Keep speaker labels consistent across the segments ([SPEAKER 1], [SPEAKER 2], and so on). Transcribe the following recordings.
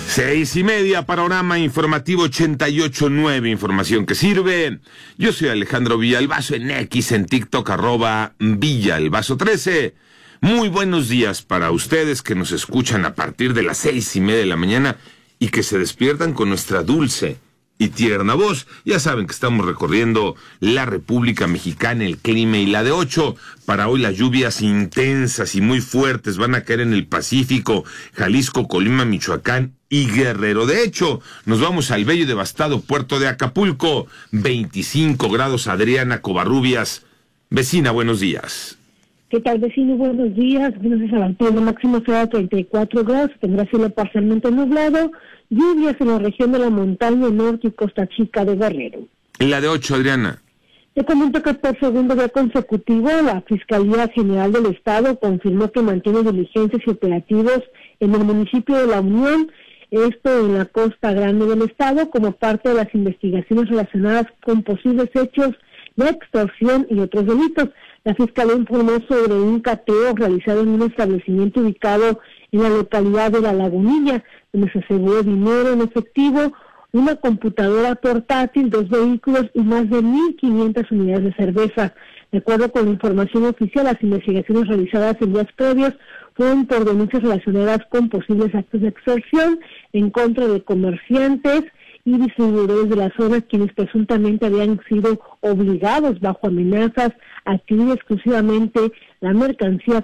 [SPEAKER 1] 6:30, panorama informativo 88.9, información que sirve. Yo soy Alejandro Villalbazo en X, en TikTok, @Villalbazo13. Muy buenos días para ustedes que nos escuchan a partir de las 6:30 de la mañana y que se despiertan con nuestra dulce y tierna voz. Ya saben que estamos recorriendo la República Mexicana, el clima y la de 8. Para hoy las lluvias intensas y muy fuertes van a caer en el Pacífico, Jalisco, Colima, Michoacán y Guerrero. De hecho, nos vamos al bello y devastado puerto de Acapulco. 25 grados, Adriana Covarrubias. Vecina, buenos días.
[SPEAKER 2] ¿Qué tal, vecino? Buenos días. Gracias al altura máximo será 34 grados, tendrá cielo parcialmente nublado, lluvias en la región de la montaña norte y Costa Chica de Guerrero. La de 8, Adriana. Te comento que por segundo día consecutivo, la Fiscalía General del Estado confirmó que mantiene diligencias y operativos en el municipio de La Unión, esto en la Costa Grande del Estado, como parte de las investigaciones relacionadas con posibles hechos de extorsión y otros delitos. La Fiscalía informó sobre un cateo realizado en un establecimiento ubicado en la localidad de La Lagunilla, donde se aseguró dinero en efectivo, una computadora portátil, 2 vehículos y más de 1.500 unidades de cerveza. De acuerdo con la información oficial, las investigaciones realizadas en días previos fueron por denuncias relacionadas con posibles actos de extorsión en contra de comerciantes y distribuidores de la zona, quienes presuntamente habían sido obligados bajo amenazas a adquirir exclusivamente la mercancía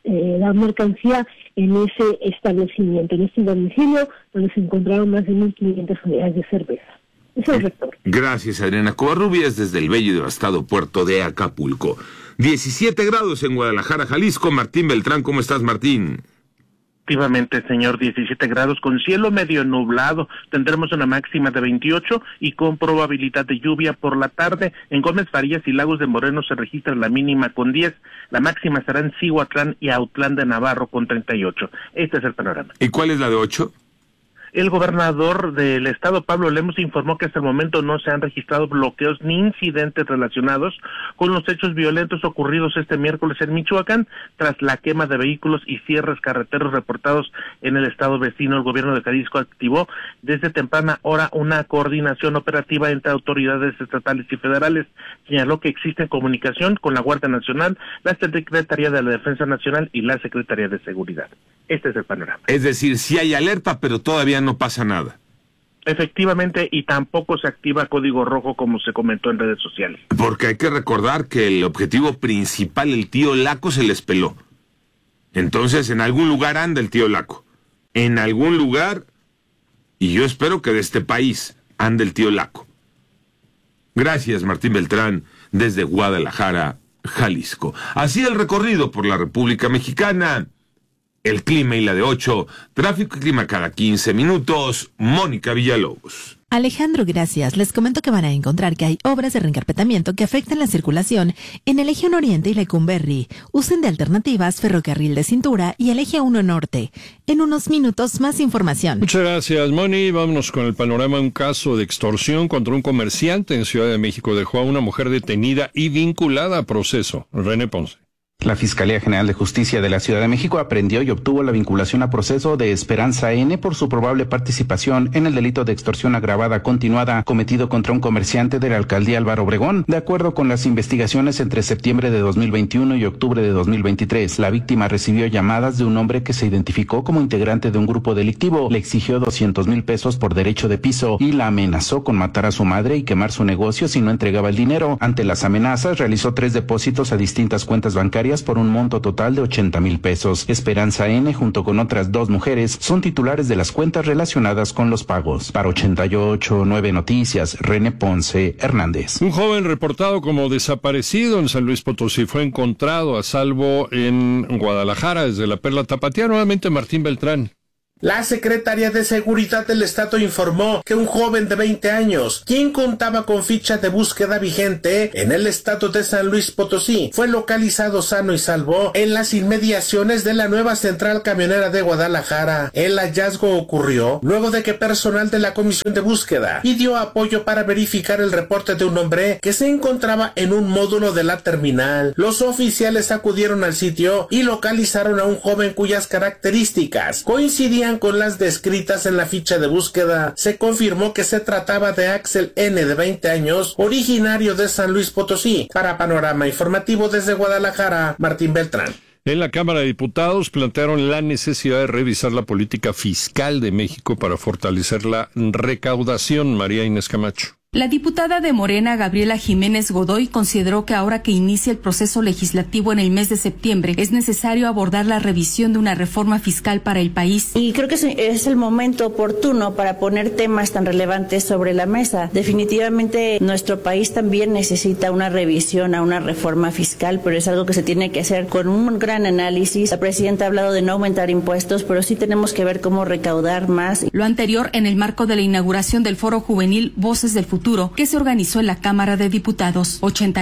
[SPEAKER 2] en ese establecimiento, en este domicilio donde se encontraron más de 1.500 unidades de cerveza. Ese es el rector. Gracias, Adriana Covarrubias, desde el bello y devastado puerto de Acapulco. 17 grados en Guadalajara, Jalisco. Martín Beltrán, ¿cómo estás, Martín?
[SPEAKER 3] Efectivamente, señor, 17 grados con cielo medio nublado. Tendremos una máxima de 28 y con probabilidad de lluvia por la tarde. En Gómez Farías y Lagos de Moreno se registra la mínima con 10. La máxima será en Cihuatlán y Autlán de Navarro con 38. Este es el panorama.
[SPEAKER 1] ¿Y cuál es la de 8?
[SPEAKER 3] El gobernador del estado, Pablo Lemos, informó que hasta el momento no se han registrado bloqueos ni incidentes relacionados con los hechos violentos ocurridos este miércoles en Michoacán, tras la quema de vehículos y cierres carreteros reportados en el estado vecino. El gobierno de Jalisco activó desde temprana hora una coordinación operativa entre autoridades estatales y federales. Señaló que existe comunicación con la Guardia Nacional, la Secretaría de la Defensa Nacional y la Secretaría de Seguridad. Este es el panorama.
[SPEAKER 1] Es decir, sí hay alerta, pero todavía no pasa nada.
[SPEAKER 3] Efectivamente, y tampoco se activa código rojo como se comentó en redes sociales.
[SPEAKER 1] Porque hay que recordar que el objetivo principal, el tío Laco, se les peló. Entonces, en algún lugar anda el tío Laco. En algún lugar, y yo espero que de este país ande el tío Laco. Gracias, Martín Beltrán, desde Guadalajara, Jalisco. Así el recorrido por la República Mexicana. El clima y la de 8, tráfico y clima cada 15 minutos, Mónica Villalobos.
[SPEAKER 4] Alejandro, gracias. Les comento que van a encontrar que hay obras de reencarpetamiento que afectan la circulación en el eje 1 Oriente y Lecumberri. Usen de alternativas ferrocarril de cintura y el eje 1 Norte. En unos minutos, más información.
[SPEAKER 5] Muchas gracias, Moni. Vámonos con el panorama. Un caso de extorsión contra un comerciante en Ciudad de México dejó a una mujer detenida y vinculada a proceso. René Ponce.
[SPEAKER 6] La Fiscalía General de Justicia de la Ciudad de México aprendió y obtuvo la vinculación a proceso de Esperanza N por su probable participación en el delito de extorsión agravada continuada cometido contra un comerciante de la alcaldía Álvaro Obregón. De acuerdo con las investigaciones, entre septiembre de 2021 y octubre de 2023, la víctima recibió llamadas de un hombre que se identificó como integrante de un grupo delictivo, le exigió 200,000 pesos por derecho de piso y la amenazó con matar a su madre y quemar su negocio si no entregaba el dinero. Ante las amenazas, realizó 3 depósitos a distintas cuentas bancarias por un monto total de 80,000 pesos. Esperanza N, junto con otras 2 mujeres, son titulares de las cuentas relacionadas con los pagos. Para 88.9 Noticias, René Ponce Hernández.
[SPEAKER 5] Un joven reportado como desaparecido en San Luis Potosí fue encontrado a salvo en Guadalajara desde la Perla Tapatía. Nuevamente Martín Beltrán.
[SPEAKER 7] La Secretaría de Seguridad del Estado informó que un joven de 20 años, quien contaba con ficha de búsqueda vigente en el estado de San Luis Potosí, fue localizado sano y salvo en las inmediaciones de la nueva central camionera de Guadalajara. El hallazgo ocurrió luego de que personal de la Comisión de Búsqueda pidió apoyo para verificar el reporte de un hombre que se encontraba en un módulo de la terminal. Los oficiales acudieron al sitio y localizaron a un joven cuyas características coincidían coincidían con las descritas en la ficha de búsqueda. Se confirmó que se trataba de Axel N., de 20 años, originario de San Luis Potosí. Para Panorama Informativo desde Guadalajara, Martín Beltrán.
[SPEAKER 5] En la Cámara de Diputados plantearon la necesidad de revisar la política fiscal de México para fortalecer la recaudación. María Inés Camacho.
[SPEAKER 8] La diputada de Morena, Gabriela Jiménez Godoy, consideró que ahora que inicia el proceso legislativo en el mes de septiembre, es necesario abordar la revisión de una reforma fiscal para el país.
[SPEAKER 9] Y creo que es el momento oportuno para poner temas tan relevantes sobre la mesa. Definitivamente nuestro país también necesita una revisión a una reforma fiscal, pero es algo que se tiene que hacer con un gran análisis. La presidenta ha hablado de no aumentar impuestos, pero sí tenemos que ver cómo recaudar más.
[SPEAKER 8] Lo anterior en el marco de la inauguración del Foro Juvenil Voces del Futuro, que se organizó en la Cámara de Diputados.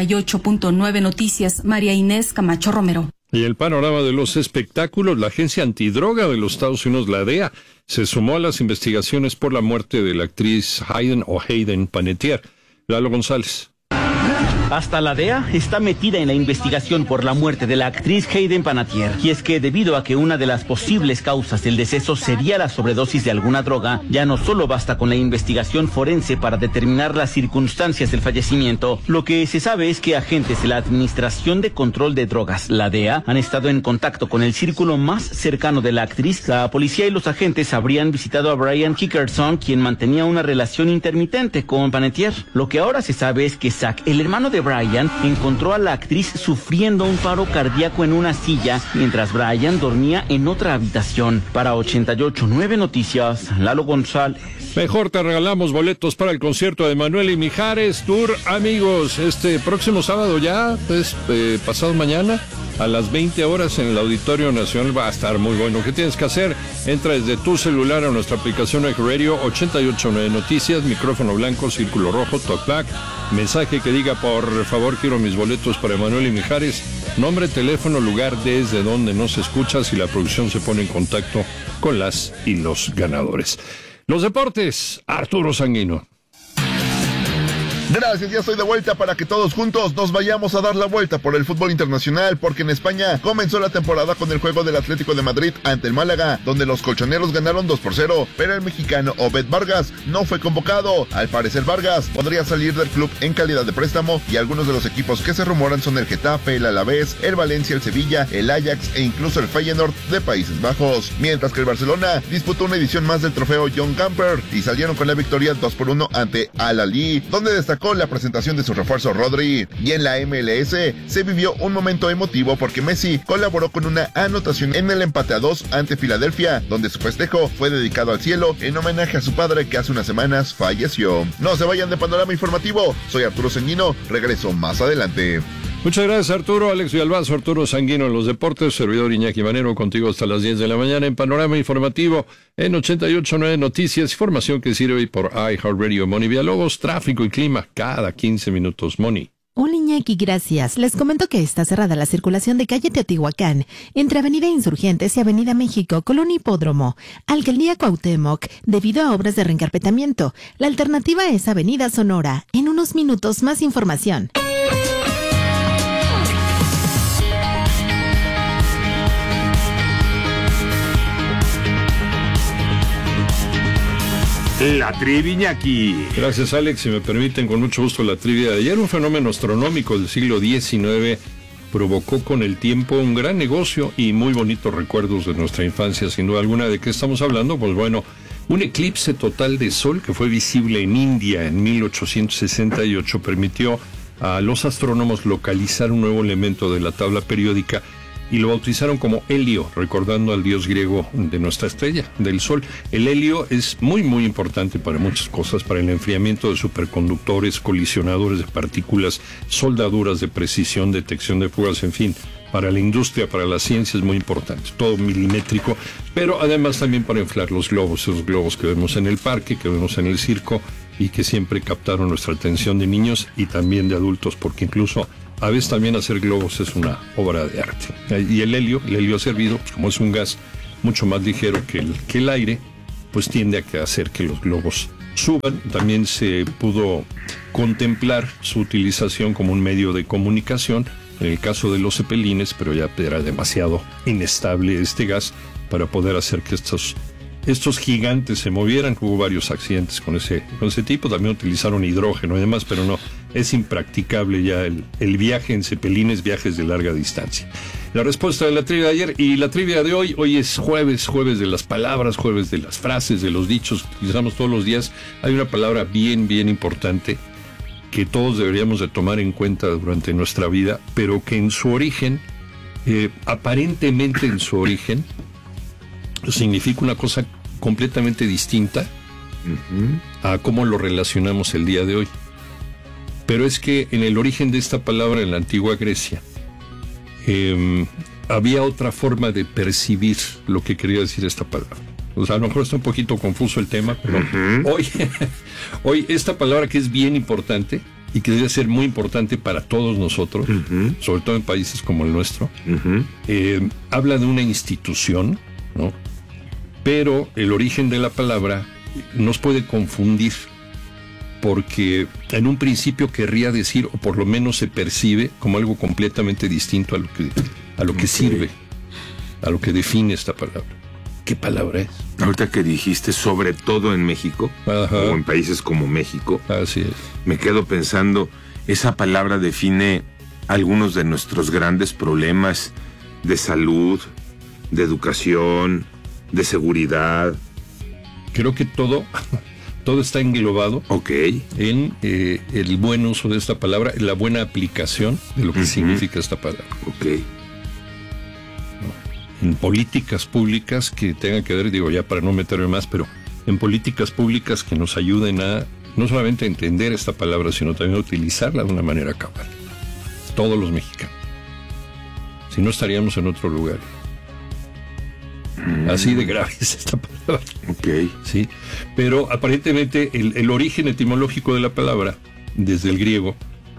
[SPEAKER 8] 88.9 Noticias, María Inés Camacho Romero.
[SPEAKER 5] Y el panorama de los espectáculos, la agencia antidroga de los Estados Unidos, la DEA, se sumó a las investigaciones por la muerte de la actriz Hayden Panettiere. Lalo González.
[SPEAKER 10] Hasta la DEA está metida en la investigación por la muerte de la actriz Hayden Panettiere. Y es que debido a que una de las posibles causas del deceso sería la sobredosis de alguna droga, ya no solo basta con la investigación forense para determinar las circunstancias del fallecimiento. Lo que se sabe es que agentes de la Administración de Control de Drogas, la DEA, han estado en contacto con el círculo más cercano de la actriz. La policía y los agentes habrían visitado a Brian Hickerson, quien mantenía una relación intermitente con Panettiere. Lo que ahora se sabe es que Zach, el hermano de Brian, encontró a la actriz sufriendo un paro cardíaco en una silla mientras Brian dormía en otra habitación. Para 88.9 Noticias, Lalo González.
[SPEAKER 5] Mejor te regalamos boletos para el concierto de Manuel y Mijares Tour, amigos. Este próximo sábado ya, pasado mañana, a las 20 horas en el Auditorio Nacional. Va a estar muy bueno. ¿Qué tienes que hacer? Entra desde tu celular a nuestra aplicación Radio 88.9 Noticias, micrófono blanco, círculo rojo, talkback, mensaje que diga por favor quiero mis boletos para Manuel y Mijares, nombre, teléfono, lugar desde donde nos escuchas y la producción se pone en contacto con las y los ganadores. Los deportes, Arturo Sanguino.
[SPEAKER 11] Gracias, ya estoy de vuelta para que todos juntos nos vayamos a dar la vuelta por el fútbol internacional, porque en España comenzó la temporada con el juego del Atlético de Madrid ante el Málaga, donde los colchoneros ganaron 2-0, pero el mexicano Obed Vargas no fue convocado. Al parecer Vargas podría salir del club en calidad de préstamo, y algunos de los equipos que se rumoran son el Getafe, el Alavés, el Valencia, el Sevilla, el Ajax e incluso el Feyenoord de Países Bajos, mientras que el Barcelona disputó una edición más del trofeo John Gamper y salieron con la victoria 2-1 ante Al-Ahly, donde destacó la presentación de su refuerzo Rodri. Y en la MLS se vivió un momento emotivo porque Messi colaboró con una anotación en el empate a 2 ante Filadelfia, donde su festejo fue dedicado al cielo en homenaje a su padre que hace unas semanas falleció. No se vayan de Panorama Informativo, soy Arturo Sanguino, regreso más adelante.
[SPEAKER 5] Muchas gracias, Arturo. Alex Villalbazo, Arturo Sanguino en los deportes, servidor Iñaki Manero contigo hasta las 10 de la mañana en Panorama Informativo en 88.9 Noticias, información que sirve por iHeartRadio. Moni Villalobos, tráfico y clima cada 15 minutos. Moni.
[SPEAKER 4] Hola Iñaki, gracias. Les comento que está cerrada la circulación de calle Teotihuacán entre Avenida Insurgentes y Avenida México, Colonia Hipódromo, Alcaldía Cuauhtémoc, debido a obras de reencarpetamiento. La alternativa es Avenida Sonora. En unos minutos más información.
[SPEAKER 1] La trivia, Iñaki.
[SPEAKER 5] Gracias, Alex. Si me permiten, con mucho gusto la trivia de ayer. Un fenómeno astronómico del siglo XIX provocó con el tiempo un gran negocio y muy bonitos recuerdos de nuestra infancia. Sin duda alguna, ¿de qué estamos hablando? Pues bueno, un eclipse total de sol que fue visible en India en 1868 permitió a los astrónomos localizar un nuevo elemento de la tabla periódica y lo bautizaron como helio, recordando al dios griego de nuestra estrella, del Sol. El helio es muy, muy importante para muchas cosas, para el enfriamiento de superconductores, colisionadores de partículas, soldaduras de precisión, detección de fugas, en fin. Para la industria, para la ciencia es muy importante, todo milimétrico, pero además también para inflar los globos, esos globos que vemos en el parque, que vemos en el circo y que siempre captaron nuestra atención de niños y también de adultos, porque incluso a veces también hacer globos es una obra de arte. Y el helio ha servido, pues como es un gas mucho más ligero que el aire, pues tiende a hacer que los globos suban. También se pudo contemplar su utilización como un medio de comunicación, en el caso de los cepelines, pero ya era demasiado inestable este gas para poder hacer que estos estos gigantes se movieran. Hubo varios accidentes con ese tipo, también utilizaron hidrógeno y demás, pero no, es impracticable ya el viaje en cepelines, viajes de larga distancia. La respuesta de la trivia de ayer y la trivia de hoy es jueves de las palabras, jueves de las frases, de los dichos que utilizamos todos los días. Hay una palabra bien importante que todos deberíamos de tomar en cuenta durante nuestra vida, pero que en su origen, aparentemente en su origen, significa una cosa completamente distinta a cómo lo relacionamos el día de hoy. Pero es que en el origen de esta palabra en la antigua Grecia había otra forma de percibir lo que quería decir esta palabra. O sea, a lo mejor está un poquito confuso el tema, pero hoy esta palabra, que es bien importante y que debe ser muy importante para todos nosotros, sobre todo en países como el nuestro, habla de una institución, ¿no? Pero el origen de la palabra nos puede confundir, porque en un principio querría decir, o por lo menos se percibe como algo completamente distinto a lo que sirve, a lo que define esta palabra. ¿Qué palabra es?
[SPEAKER 1] Ahorita que dijiste, sobre todo en México, o en países como México,
[SPEAKER 5] así es,
[SPEAKER 1] me quedo pensando, esa palabra define algunos de nuestros grandes problemas de salud, de educación, de seguridad.
[SPEAKER 5] Creo que todo está englobado en el buen uso de esta palabra, la buena aplicación de lo que significa esta palabra. En políticas públicas que tengan que ver, digo ya para no meterme más, pero en políticas públicas que nos ayuden a no solamente a entender esta palabra, sino también a utilizarla de una manera cabal. Todos los mexicanos. Si no, estaríamos en otro lugar. Así de grave es esta palabra. Sí, pero aparentemente el origen etimológico de la palabra, desde el griego,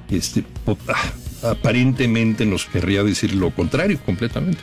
[SPEAKER 5] aparentemente nos querría decir lo contrario completamente.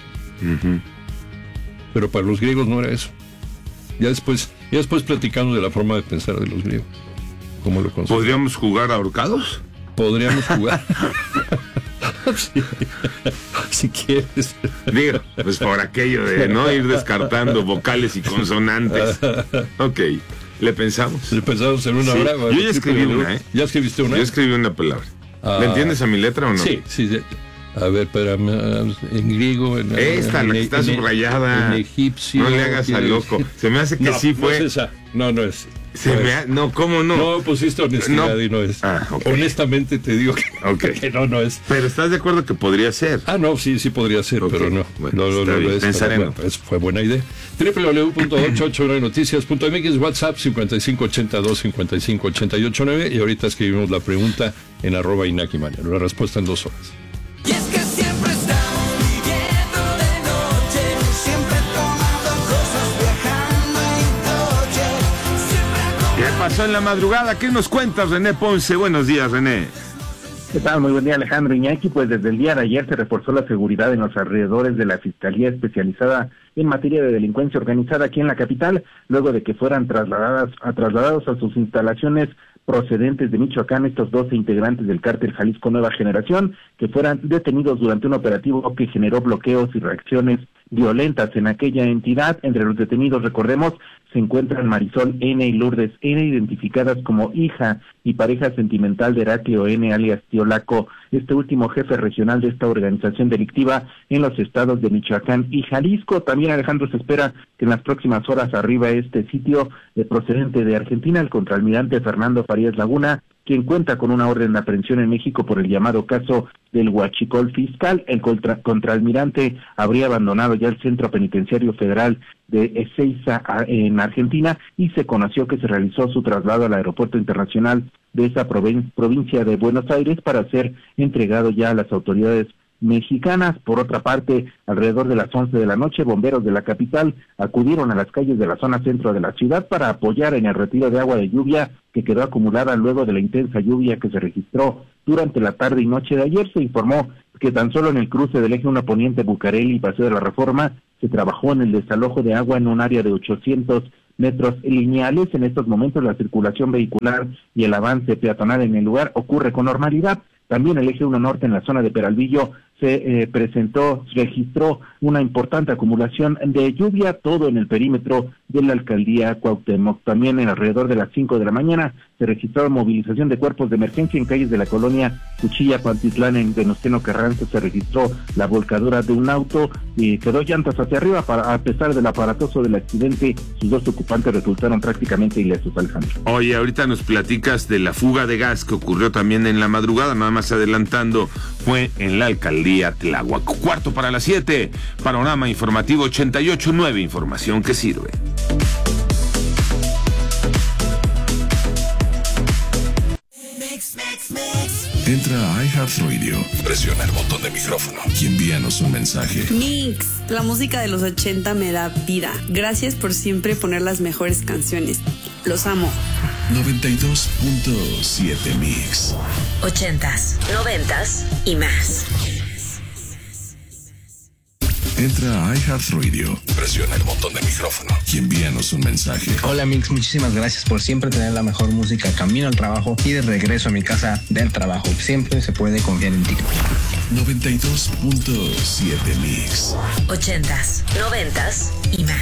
[SPEAKER 5] Pero para los griegos no era eso. Ya después platicamos de la forma de pensar de los griegos. ¿Cómo lo consideran?
[SPEAKER 1] ¿Podríamos jugar ahorcados?
[SPEAKER 5] Podríamos jugar. Sí. Si quieres.
[SPEAKER 1] Digo, pues por aquello de no ir descartando vocales y consonantes. ¿Le pensamos?
[SPEAKER 5] Le pensamos en una hora.
[SPEAKER 1] Yo ya escribí una, ¿eh?
[SPEAKER 5] ¿Ya escribiste una?
[SPEAKER 1] Yo escribí una palabra. ¿Le entiendes a mi letra o no?
[SPEAKER 5] Sí. A ver, espérame, en griego...
[SPEAKER 1] la que está subrayada.
[SPEAKER 5] En egipcio...
[SPEAKER 1] No le hagas al loco. Se me hace que sí fue...
[SPEAKER 5] No es esa. No es.
[SPEAKER 1] No, ¿cómo no?
[SPEAKER 5] No pusiste honestidad y no es. Honestamente te digo que no es.
[SPEAKER 1] Pero ¿estás de acuerdo que podría ser?
[SPEAKER 5] No, sí podría ser, pero no.
[SPEAKER 1] Bueno, no es. Pensaremos.
[SPEAKER 5] Bueno, fue buena idea. www.889noticias.mx, WhatsApp 5582-558889, y ahorita escribimos la pregunta en @InakiManero. La respuesta en 2 horas.
[SPEAKER 12] Y es que siempre estamos viviendo de noche, siempre tomando cosas, viajando en coche,
[SPEAKER 1] ¿Qué pasó en la madrugada? ¿Qué nos cuentas, René Ponce? Buenos días, René.
[SPEAKER 13] ¿Qué tal? Muy buen día, Alejandro Iñaki. Pues desde el día de ayer se reforzó la seguridad en los alrededores de la Fiscalía Especializada en materia de delincuencia organizada aquí en la capital, luego de que fueran trasladados a sus instalaciones procedentes de Michoacán estos 12 integrantes del cártel Jalisco Nueva Generación, que fueran detenidos durante un operativo que generó bloqueos y reacciones violentas en aquella entidad. Entre los detenidos, recordemos, se encuentran Marisol N. y Lourdes N., identificadas como hija y pareja sentimental de Heraclio N., alias Tío Laco, este último jefe regional de esta organización delictiva en los estados de Michoacán y Jalisco. También, Alejandro, se espera que en las próximas horas arriba este sitio procedente de Argentina, el contraalmirante Fernando Farías Laguna, quien cuenta con una orden de aprehensión en México por el llamado caso del huachicol fiscal. El contraalmirante habría abandonado ya el Centro Penitenciario Federal de Ezeiza en Argentina, y se conoció que se realizó su traslado al Aeropuerto Internacional de esa provincia de Buenos Aires para ser entregado ya a las autoridades mexicanas. Por otra parte, alrededor de las 11 de la noche, bomberos de la capital acudieron a las calles de la zona centro de la ciudad para apoyar en el retiro de agua de lluvia que quedó acumulada luego de la intensa lluvia que se registró durante la tarde y noche de ayer. Se informó que tan solo en el cruce del eje 1 Poniente Bucareli y Paseo de la Reforma se trabajó en el desalojo de agua en un área de 800 metros lineales. En estos momentos la circulación vehicular y el avance peatonal en el lugar ocurre con normalidad. También el eje 1 Norte en la zona de Peralvillo se registró una importante acumulación de lluvia, todo en el perímetro de la alcaldía Cuauhtémoc. También en alrededor de las 5 de la mañana se registró movilización de cuerpos de emergencia en calles de la colonia Cuchilla, Pantitlán, en Venustiano Carranza. Se registró la volcadura de un auto y quedó llantas hacia arriba. A pesar del aparatoso del accidente, sus dos ocupantes resultaron prácticamente ilesos, Alejandro.
[SPEAKER 1] Oye, ahorita nos platicas de la fuga de gas que ocurrió también en la madrugada, nada más adelantando, fue en la alcaldía Tláhuac. 6:45, panorama informativo 88.9, información que sirve.
[SPEAKER 14] Entra a iHeartRadio, presiona el botón de micrófono y envíanos un mensaje.
[SPEAKER 15] Mix, la música de los 80 me da vida. Gracias por siempre poner las mejores canciones. Los amo.
[SPEAKER 14] 92.7 Mix.
[SPEAKER 16] 80s, 90s y más.
[SPEAKER 14] Entra a iHeartRadio, presiona el botón de micrófono y envíanos un mensaje.
[SPEAKER 17] Hola Mix, muchísimas gracias por siempre tener la mejor música camino al trabajo y de regreso a mi casa del trabajo. Siempre se puede confiar en ti.
[SPEAKER 14] 92.7 Mix.
[SPEAKER 16] 80s, 90s y más.